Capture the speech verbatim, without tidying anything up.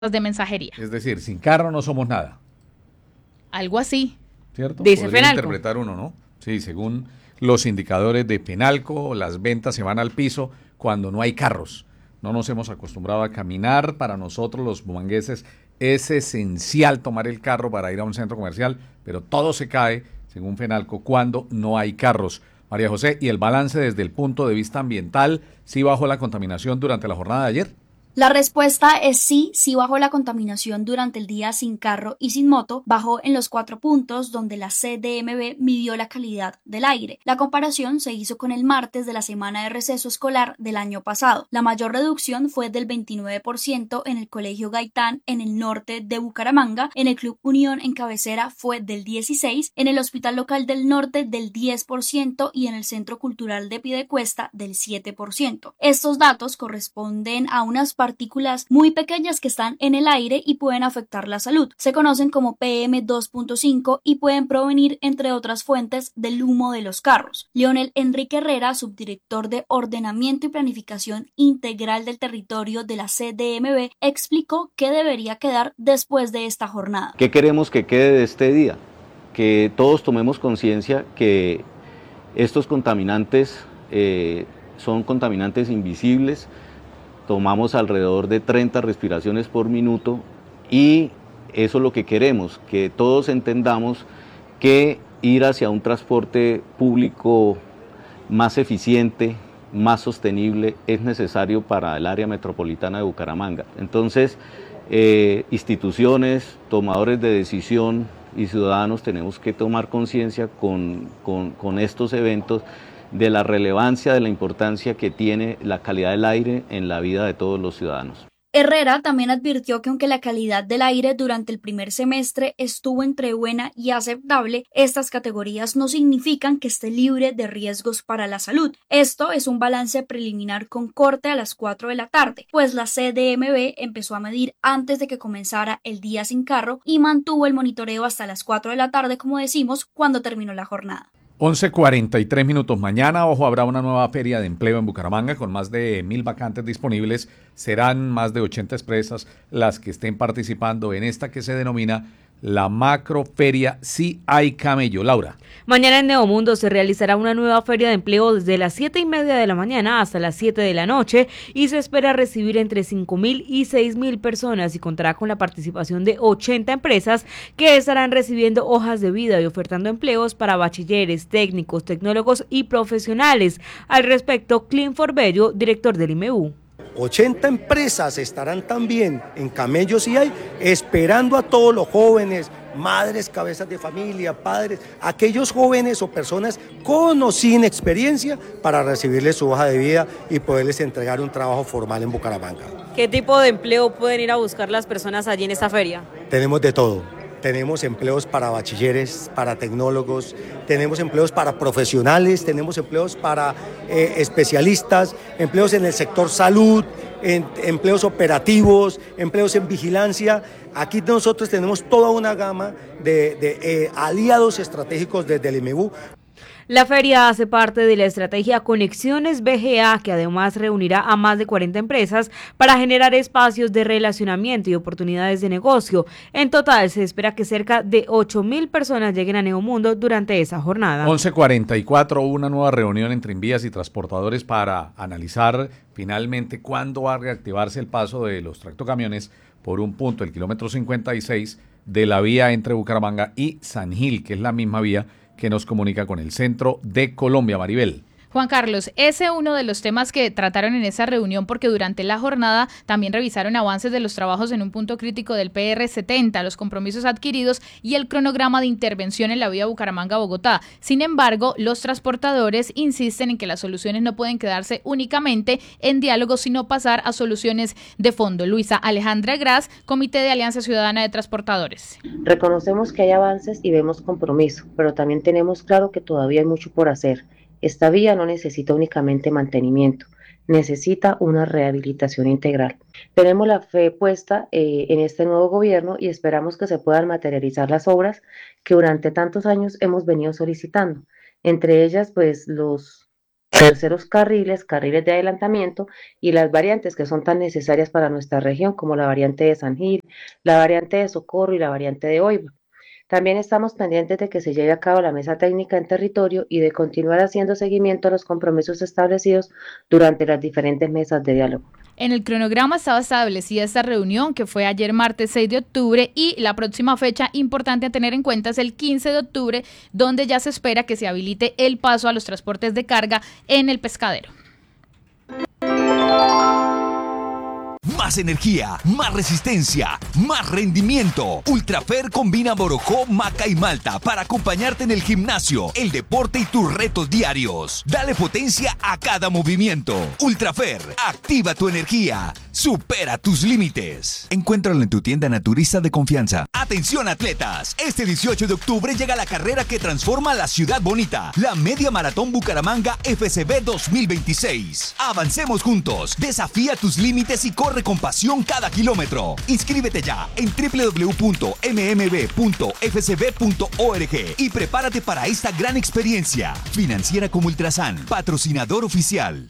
de mensajería. Es decir, sin carro no somos nada. Algo así. ¿Cierto? Dice Podría Fenalco. interpretar uno, ¿no? Sí, según los indicadores de Fenalco, las ventas se van al piso cuando no hay carros. No nos hemos acostumbrado a caminar. Para nosotros los bumangueses es esencial tomar el carro para ir a un centro comercial, pero todo se cae, según Fenalco, cuando no hay carros. María José, ¿y el balance desde el punto de vista ambiental, sí bajó la contaminación durante la jornada de ayer? La respuesta es sí, sí bajó la contaminación durante el día sin carro y sin moto, bajó en los cuatro puntos donde la C D M V midió la calidad del aire. La comparación se hizo con el martes de la semana de receso escolar del año pasado. La mayor reducción fue del veintinueve por ciento en el Colegio Gaitán en el norte de Bucaramanga, en el Club Unión en Cabecera fue del dieciséis por ciento, en el Hospital Local del Norte del diez por ciento y en el Centro Cultural de Piedecuesta del siete por ciento. Estos datos corresponden a unas partículas muy pequeñas que están en el aire y pueden afectar la salud. Se conocen como P M dos punto cinco y pueden provenir, entre otras fuentes, del humo de los carros. Leonel Enrique Herrera, subdirector de Ordenamiento y Planificación Integral del Territorio de la C D M V, explicó qué debería quedar después de esta jornada. ¿Qué queremos que quede de este día? Que todos tomemos conciencia que estos contaminantes eh, son contaminantes invisibles. Tomamos alrededor de treinta respiraciones por minuto y eso es lo que queremos, que todos entendamos que ir hacia un transporte público más eficiente, más sostenible, es necesario para el área metropolitana de Bucaramanga. Entonces, eh, instituciones, tomadores de decisión y ciudadanos tenemos que tomar conciencia con, con, con estos eventos de la relevancia, de la importancia que tiene la calidad del aire en la vida de todos los ciudadanos. Herrera también advirtió que aunque la calidad del aire durante el primer semestre estuvo entre buena y aceptable, estas categorías no significan que esté libre de riesgos para la salud. Esto es un balance preliminar con corte a las cuatro de la tarde, pues la C D M V empezó a medir antes de que comenzara el día sin carro y mantuvo el monitoreo hasta las cuatro de la tarde, como decimos, cuando terminó la jornada. once cuarenta y tres minutos. Mañana, ojo, habrá una nueva feria de empleo en Bucaramanga con más de mil vacantes disponibles. Serán más de ochenta empresas las que estén participando en esta que se denomina la Macroferia Sí Hay Camello. Laura. Mañana en Neomundo se realizará una nueva feria de empleo desde las siete y media de la mañana hasta las siete de la noche y se espera recibir entre cinco mil y seis mil personas y contará con la participación de ochenta empresas que estarán recibiendo hojas de vida y ofertando empleos para bachilleres, técnicos, tecnólogos y profesionales. Al respecto, Clifford Bello, director del I M E U. ochenta empresas estarán también en Camello Sí Hay, esperando a todos los jóvenes, madres, cabezas de familia, padres, aquellos jóvenes o personas con o sin experiencia para recibirles su hoja de vida y poderles entregar un trabajo formal en Bucaramanga. ¿Qué tipo de empleo pueden ir a buscar las personas allí en esta feria? Tenemos de todo. Tenemos empleos para bachilleres, para tecnólogos, tenemos empleos para profesionales, tenemos empleos para eh, especialistas, empleos en el sector salud, en, empleos operativos, empleos en vigilancia. Aquí nosotros tenemos toda una gama de, de eh, aliados estratégicos desde el I M E U. La feria hace parte de la estrategia Conexiones B G A, que además reunirá a más de cuarenta empresas para generar espacios de relacionamiento y oportunidades de negocio. En total, se espera que cerca de ocho mil personas lleguen a Neomundo durante esa jornada. once cuarenta y cuatro, una nueva reunión entre Invías y transportadores para analizar finalmente cuándo va a reactivarse el paso de los tractocamiones por un punto, el kilómetro cincuenta y seis de la vía entre Bucaramanga y San Gil, que es la misma vía que nos comunica con el centro de Colombia. Maribel. Juan Carlos, ese es uno de los temas que trataron en esa reunión porque durante la jornada también revisaron avances de los trabajos en un punto crítico del P R setenta, los compromisos adquiridos y el cronograma de intervención en la vía Bucaramanga-Bogotá. Sin embargo, los transportadores insisten en que las soluciones no pueden quedarse únicamente en diálogo, sino pasar a soluciones de fondo. Luisa Alejandra Gras, Comité de Alianza Ciudadana de Transportadores. Reconocemos que hay avances y vemos compromiso, pero también tenemos claro que todavía hay mucho por hacer. Esta vía no necesita únicamente mantenimiento, necesita una rehabilitación integral. Tenemos la fe puesta eh, en este nuevo gobierno y esperamos que se puedan materializar las obras que durante tantos años hemos venido solicitando. Entre ellas, pues, los terceros carriles, carriles de adelantamiento y las variantes que son tan necesarias para nuestra región, como la variante de San Gil, la variante de Socorro y la variante de Oiva. También estamos pendientes de que se lleve a cabo la mesa técnica en territorio y de continuar haciendo seguimiento a los compromisos establecidos durante las diferentes mesas de diálogo. En el cronograma estaba establecida esta reunión, que fue ayer martes seis de octubre, y la próxima fecha importante a tener en cuenta es el quince de octubre, donde ya se espera que se habilite el paso a los transportes de carga en el Pescadero. Más energía, más resistencia, más rendimiento. Ultrafer combina Borojó, maca y malta para acompañarte en el gimnasio, el deporte y tus retos diarios. Dale potencia a cada movimiento. Ultrafer, activa tu energía. Supera tus límites. Encuéntralo en tu tienda naturista de confianza. Atención atletas, este dieciocho de octubre llega la carrera que transforma la ciudad bonita, la Media Maratón Bucaramanga F C B dos mil veintiséis. Avancemos juntos, desafía tus límites y corre con pasión cada kilómetro. Inscríbete ya en doble u doble u doble u punto eme eme be punto efe ce be punto org y prepárate para esta gran experiencia. Financiera como Ultrasan, patrocinador oficial.